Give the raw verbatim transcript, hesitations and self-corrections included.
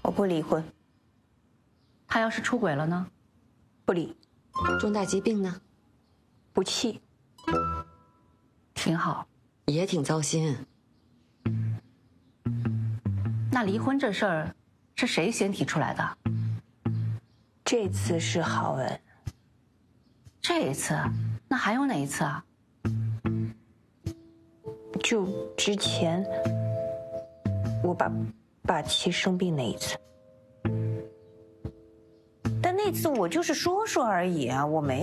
我不离婚。 他要是出轨了呢？ 不离。 重大疾病呢？ 不弃。 挺好， 也挺糟心。 那离婚这事儿，是谁先提出来的？ 这次是郝文。 这一次？那还有哪一次啊？ 就之前我把爸气生病那一次。但那次我就是说说而已啊，我没